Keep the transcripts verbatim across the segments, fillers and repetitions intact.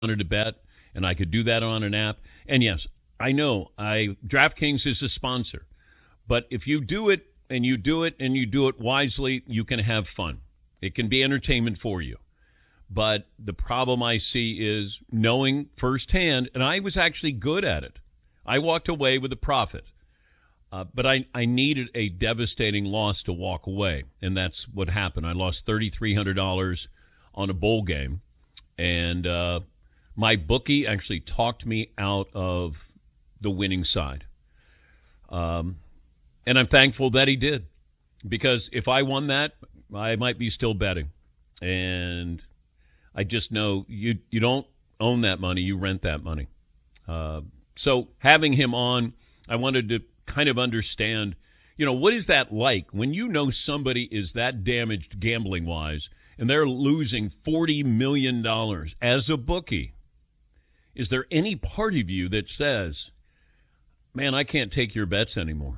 wanted to bet, and I could do that on an app. And yes, I know I DraftKings is a sponsor, but if you do it and you do it and you do it wisely, you can have fun. It can be entertainment for you. But the problem I see is knowing firsthand, and I was actually good at it. I walked away with a profit. Uh, but I, I needed a devastating loss to walk away, and that's what happened. I lost three thousand three hundred dollars on a bowl game, and uh, my bookie actually talked me out of the winning side. Um, and I'm thankful that he did, because if I won that, I might be still betting. And I just know you, you don't own that money, you rent that money. Uh, so having him on, I wanted to kind of understand, you know, what is that like when you know somebody is that damaged gambling-wise and they're losing forty million dollars as a bookie? Is there any part of you that says, man, I can't take your bets anymore?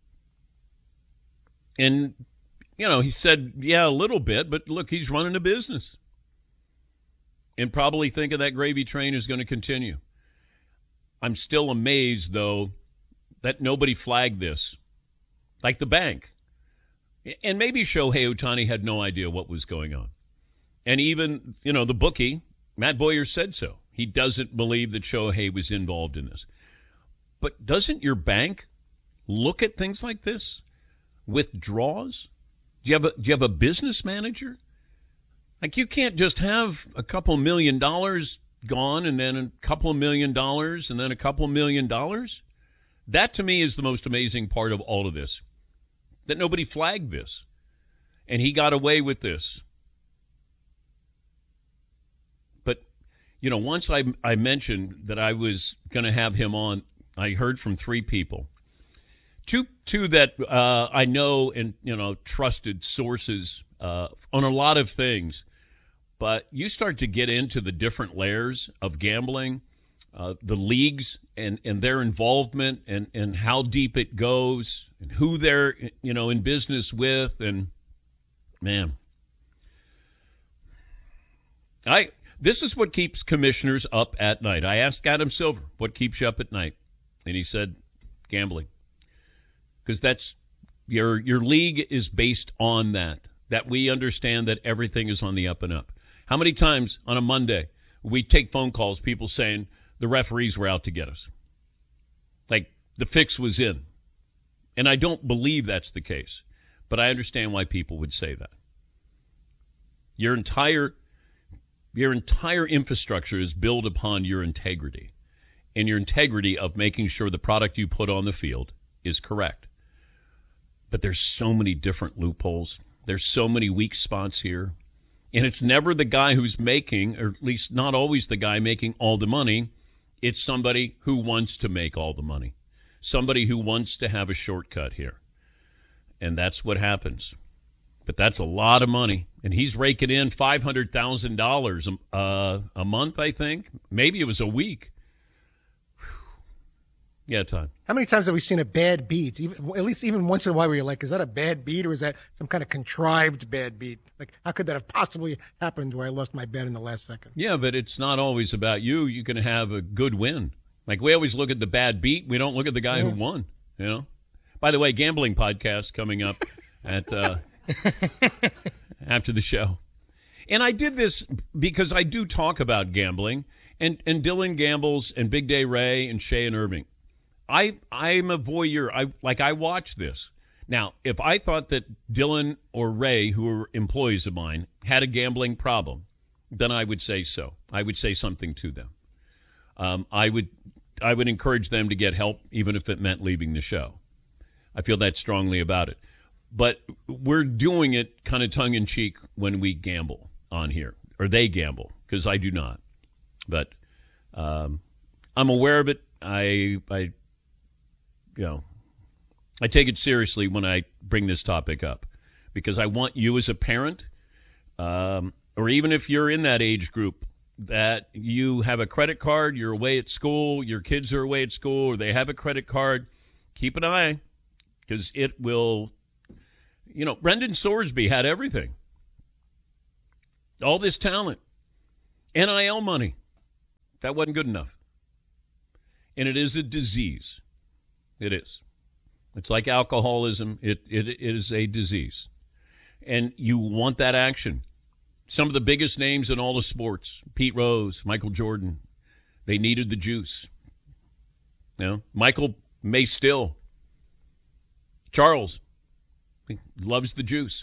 And, you know, he said, yeah, a little bit, but look, he's running a business. And probably thinking that gravy train is going to continue. I'm still amazed, though, that nobody flagged this, like the bank. And maybe Shohei Ohtani had no idea what was going on. And even, you know, the bookie, Matt Boyer, said so. He doesn't believe that Shohei was involved in this. But doesn't your bank look at things like this? Withdrawals? Do you have a, do you have a business manager? Like, you can't just have a couple million dollars gone and then a couple of million dollars and then a couple of million dollars. That, to me, is the most amazing part of all of this, that nobody flagged this, and he got away with this. But, you know, once I, I mentioned that I was going to have him on, I heard from three people. Two, two that uh, I know and, you know, trusted sources uh, on a lot of things. But you start to get into the different layers of gambling, Uh, the leagues and, and their involvement and, and how deep it goes and who they're, you know, in business with. And, man, I this is what keeps commissioners up at night. I asked Adam Silver, what keeps you up at night? And he said, gambling. Because that's your your league is based on that, that we understand that everything is on the up and up. How many times on a Monday we take phone calls, people saying, the referees were out to get us? Like, the fix was in. And I don't believe that's the case. But I understand why people would say that. Your entire your entire infrastructure is built upon your integrity. And your integrity of making sure the product you put on the field is correct. But there's so many different loopholes. There's so many weak spots here. And it's never the guy who's making, or at least not always the guy making all the money. It's somebody who wants to make all the money, somebody who wants to have a shortcut here. And that's what happens. But that's a lot of money. And he's raking in five hundred thousand dollars a, a month, I think. Maybe it was a week. Whew. Yeah, Todd. How many times have we seen a bad beat? Even, at least even once in a while where you're like, is that a bad beat or is that some kind of contrived bad beat? Like, how could that have possibly happened where I lost my bet in the last second? Yeah, but it's not always about you. You can have a good win. Like, we always look at the bad beat. We don't look at the guy yeah. who won, you know? By the way, gambling podcast coming up at uh, after the show. And I did this because I do talk about gambling, and, and Dylan gambles, and Big Day Ray, and Shay and Irving. I, I'm a voyeur. I like I watch this. Now, if I thought that Dylan or Ray, who are employees of mine, had a gambling problem, then I would say so. I would say something to them. Um, I would I would encourage them to get help, even if it meant leaving the show. I feel that strongly about it. But we're doing it kind of tongue-in-cheek when we gamble on here, or they gamble, because I do not. But um, I'm aware of it. I, I, you know, I take it seriously when I bring this topic up, because I want you as a parent, um, or even if you're in that age group, that you have a credit card, you're away at school, your kids are away at school, or they have a credit card, keep an eye, because it will, you know, Brendan Sorsby had everything. All this talent, N I L money. That wasn't good enough. And it is a disease. It is. It's like alcoholism. It, it, it is a disease. And you want that action. Some of the biggest names in all the sports, Pete Rose, Michael Jordan, they needed the juice. You know, Michael may still. Charles he loves the juice.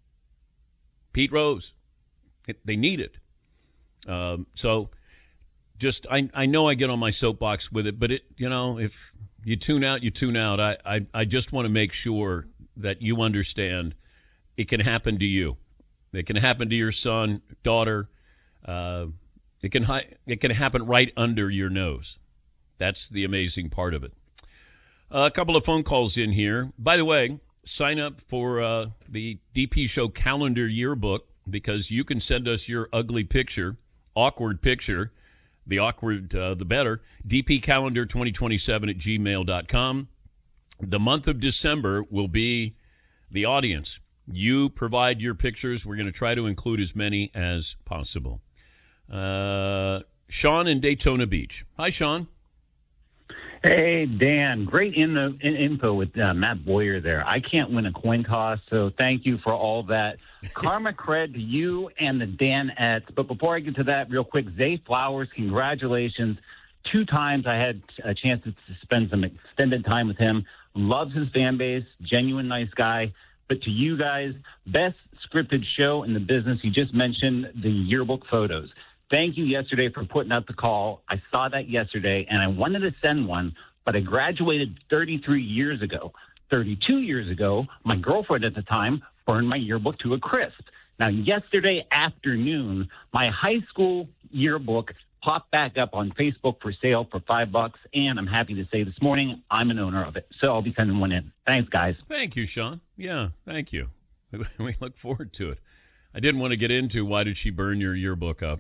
Pete Rose, it, they need it. Um, so just, I, I know I get on my soapbox with it, but it, you know, if you tune out, you tune out. I, I, I just want to make sure that you understand it can happen to you. It can happen to your son, daughter. Uh, it can hi- it can happen right under your nose. That's the amazing part of it. Uh, a couple of phone calls in here. By the way, sign up for uh, the D P Show calendar yearbook because you can send us your ugly picture, awkward picture. The awkward, uh, the better. D P calendar twenty twenty-seven at gmail dot com. The month of December will be the audience. You provide your pictures. We're going to try to include as many as possible. Uh, Sean in Daytona Beach. Hi, Sean. Hey, Dan. Great in the, in, info with uh, Matt Boyer there. I can't win a coin toss, so thank you for all that. Karma cred to you and the Danettes. But before I get to that, real quick, Zay Flowers, congratulations. Two times I had a chance to spend some extended time with him. Loves his fan base, genuine nice guy. But to you guys, best scripted show in the business. You just mentioned the yearbook photos. Thank you yesterday for putting out the call. I saw that yesterday, and I wanted to send one, but I graduated thirty-three years ago. thirty-two years ago, my girlfriend at the time burned my yearbook to a crisp. Now, yesterday afternoon, my high school yearbook popped back up on Facebook for sale for five bucks, and I'm happy to say this morning I'm an owner of it. So I'll be sending one in. Thanks, guys. Thank you, Sean. Yeah, thank you. We look forward to it. I didn't want to get into why did she burn your yearbook up.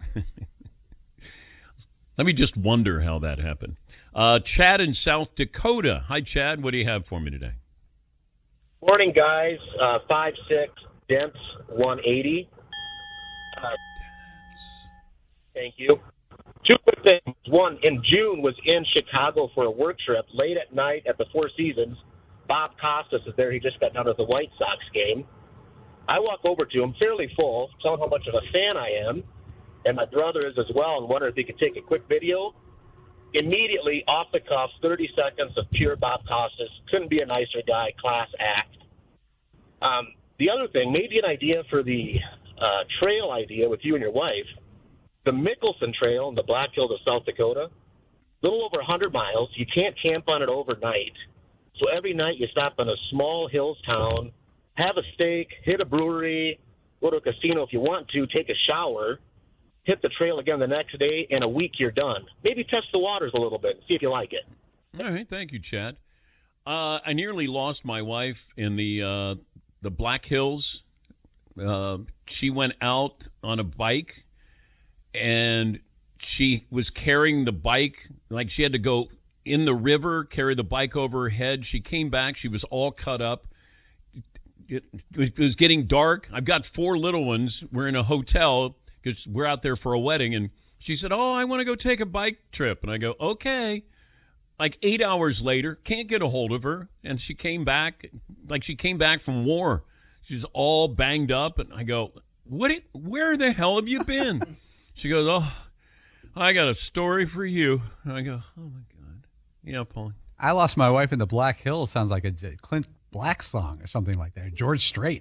Let me just wonder how that happened. Uh, Chad in South Dakota. Hi, Chad. What do you have for me today? Morning, guys. Uh, five six, Dents, one eighty. Uh, thank you. Two quick things. One, in June, was in Chicago for a work trip. Late at night at the Four Seasons, Bob Costas is there. He just got done with the White Sox game. I walk over to him, fairly full, tell him how much of a fan I am, and my brother is as well, and wonder if he could take a quick video. Immediately, off the cuff, thirty seconds of pure Bob Costas. Couldn't be a nicer guy, class act. Um, the other thing, maybe an idea for the uh, trail idea with you and your wife. The Mickelson Trail in the Black Hills of South Dakota, a little over one hundred miles. You can't camp on it overnight. So every night you stop in a small hills town, have a steak, hit a brewery, go to a casino if you want to, take a shower, hit the trail again the next day, and a week you're done. Maybe test the waters a little bit, see if you like it. All right, thank you, Chad. Uh, I nearly lost my wife in the uh, the Black Hills. Uh, she went out on a bike, and she was carrying the bike, like she had to go in the river, carry the bike over her head. She came back. She was all cut up. It, it was getting dark. I've got four little ones. We're in a hotel because we're out there for a wedding. And she said, oh, I want to go take a bike trip. And I go, okay. Like eight hours later, can't get a hold of her. And she came back, like she came back from war. She's all banged up. And I go, what? It, where the hell have you been? She goes, oh, I got a story for you. And I go, oh, my God. Yeah, Paul. I lost my wife in the Black Hills. Sounds like a Clint Black song or something like that. George Strait.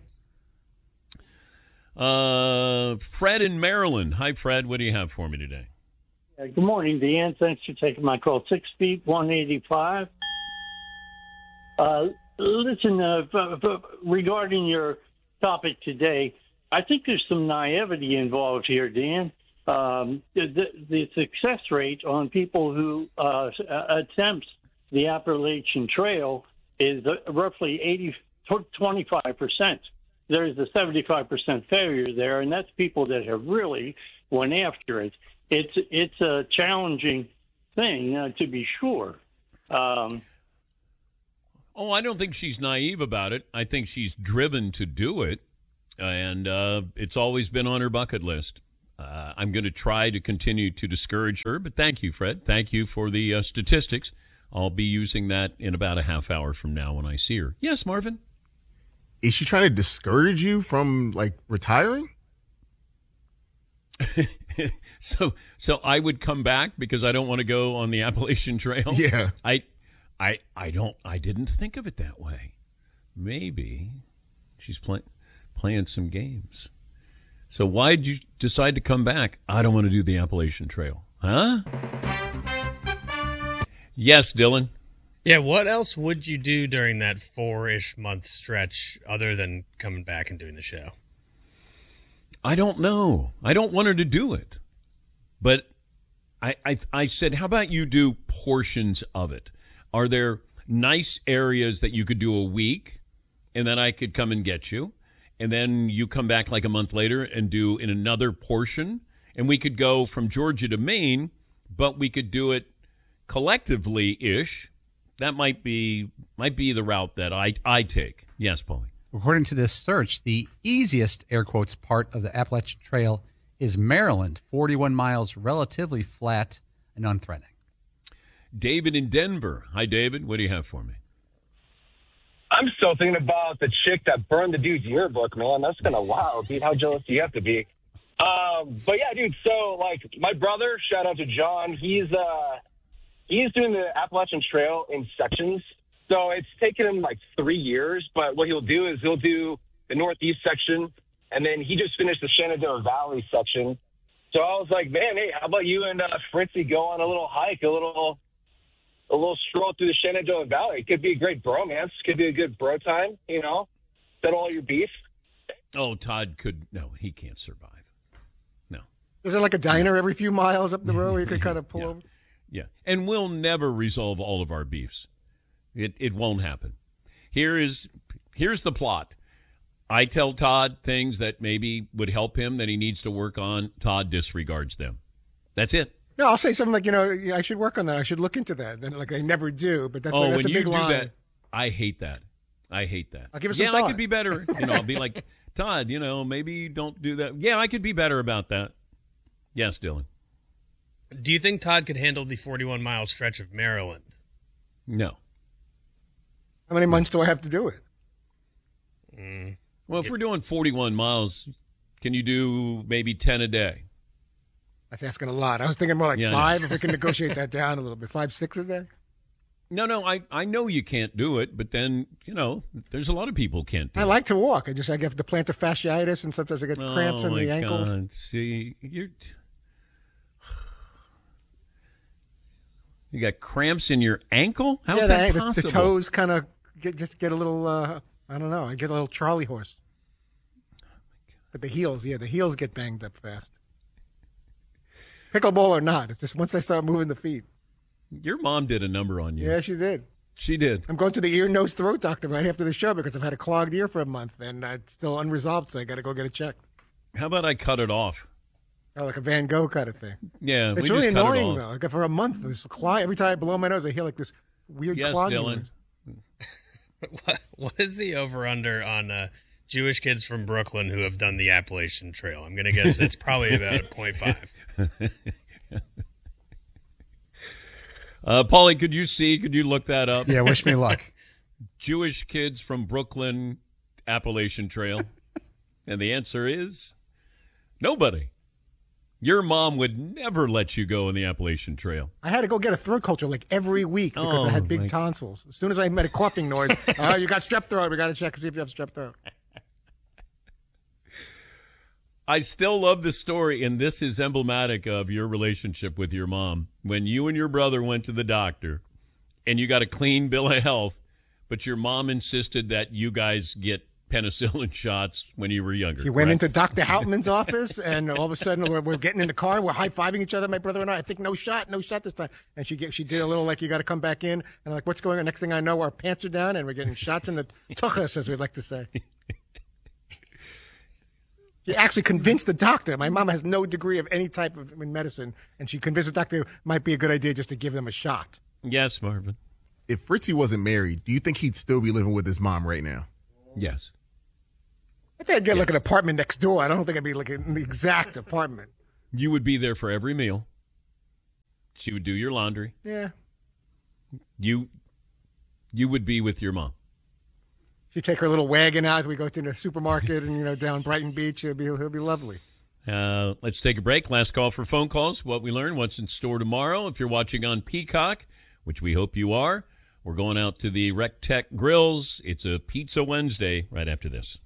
Uh, Fred in Maryland. Hi, Fred. What do you have for me today? Uh, good morning, Dan. Thanks for taking my call. Six feet, one eighty-five. Uh, listen, uh, f- f- regarding your topic today, I think there's some naivety involved here, Dan. Um, the, the success rate on people who uh, attempt the Appalachian Trail is roughly eighty, twenty-five percent. There's a seventy-five percent failure there, and that's people that have really went after it. It's it's a challenging thing, uh, to be sure. Um, oh, I don't think she's naive about it. I think she's driven to do it, and uh, it's always been on her bucket list. Uh, I'm going to try to continue to discourage her, but thank you, Fred. Thank you for the uh, statistics. I'll be using that in about a half hour from now when I see her. Yes, Marvin? Is she trying to discourage you from, like, retiring? so so I would come back because I don't want to go on the Appalachian Trail? Yeah. I I I don't I didn't think of it that way. Maybe she's play, playing some games. So why did you decide to come back? I don't want to do the Appalachian Trail. Huh? Yes, Dylan. Yeah, what else would you do during that four-ish month stretch other than coming back and doing the show? I don't know. I don't want her to do it. But I, I I said, how about you do portions of it? Are there nice areas that you could do a week, and then I could come and get you, and then you come back like a month later and do in another portion, and we could go from Georgia to Maine, but we could do it collectively-ish. That might be might be the route that I I take. Yes, Paulie. According to this search, the easiest, air quotes, part of the Appalachian Trail is Maryland, forty-one miles, relatively flat and unthreatening. David in Denver. Hi, David. What do you have for me? I'm still thinking about the chick that burned the dude's yearbook, man. That's kind of wild, dude. How jealous do you have to be? Um, but yeah, dude. So, like, my brother, shout out to John. He's uh, he's doing the Appalachian Trail in sections. So it's taken him like three years. But what he'll do is he'll do the northeast section, and then he just finished the Shenandoah Valley section. So I was like, man, hey, how about you and uh, Fritzy go on a little hike, a little. A little stroll through the Shenandoah Valley. It could be a great bromance. Could be a good bro time, you know? Settle all your beef. Oh, Todd could. No, he can't survive. No. Is there like a diner every few miles up the road where you could kind of pull yeah. over? Yeah. And we'll never resolve all of our beefs. It it won't happen. Here is here's the plot. I tell Todd things that maybe would help him that he needs to work on. Todd disregards them. That's it. No, I'll say something like, you know, I should work on that. I should look into that. Then, like, I never do, but that's, oh, a, that's when a big you do line. that, I hate that. I hate that. I'll give it some yeah, thought. I could be better. You know, I'll be like, Todd, you know, maybe don't do that. Yeah, I could be better about that. Yes, Dylan. Do you think Todd could handle the forty-one mile stretch of Maryland? No. How many months do I have to do it? Mm. Well, if we're doing forty-one miles, can you do maybe ten a day? That's asking a lot. I was thinking more like yeah, five, if we can negotiate that down a little bit. Five, six a day? No, no, I, I know you can't do it, but then, you know, there's a lot of people who can't do I it. like to walk. I just I get the plantar fasciitis, and sometimes I get cramps oh in the my ankles. God. See, you're... You got cramps in your ankle? How's yeah, that the, possible? The toes kind of get, just get a little, uh, I don't know, I get a little Charlie horse. But the heels, yeah, the heels get banged up fast. Pickleball or not, it's just once I start moving the feet. Your mom did a number on you. Yeah, she did. She did. I'm going to the ear, nose, throat doctor right after the show because I've had a clogged ear for a month and uh, it's still unresolved, so I got to go get it checked. How about I cut it off? Oh, like a Van Gogh kind of thing. Yeah, it's we really just cut it annoying off. though. Like for a month, this clog. Every time I blow my nose, I hear like this weird yes, clogging. Dylan. what, what is the over/under on uh, Jewish kids from Brooklyn who have done the Appalachian Trail? I'm going to guess it's probably about point five. Uh, Paulie, could you see? Could you look that up? Yeah, wish me luck. Jewish kids from Brooklyn, Appalachian Trail. And the answer is nobody. Your mom would never let you go on the Appalachian Trail. I had to go get a throat culture like every week because Oh, I had big my- tonsils. As soon as I made a coughing noise, oh, you got strep throat. We got to check to see if you have strep throat. I still love the story, and this is emblematic of your relationship with your mom. When you and your brother went to the doctor, and you got a clean bill of health, but your mom insisted that you guys get penicillin shots when you were younger. He went correct? into Doctor Hauptmann's office, and all of a sudden we're, we're getting in the car, we're high fiving each other, my brother and I. I think no shot, no shot this time. And she get, she did a little like you got to come back in, and I'm like, what's going on? Next thing I know, our pants are down, and we're getting shots in the tuchus, as we'd like to say. He actually convinced the doctor. My mom has no degree of any type of in medicine, and she convinced the doctor it might be a good idea just to give them a shot. Yes, Marvin. If Fritzy wasn't married, do you think he'd still be living with his mom right now? Yes. I think I'd get like an apartment next door. I don't think I'd be like in the exact apartment. You would be there for every meal. She would do your laundry. Yeah. You you would be with your mom. She'd take her little wagon out. We go to the supermarket and, you know, down Brighton Beach. It'll be, it'll be lovely. Uh, let's take a break. Last call for phone calls. What we learned, what's in store tomorrow. If you're watching on Peacock, which we hope you are, we're going out to the Rec Tech Grills. It's a Pizza Wednesday right after this.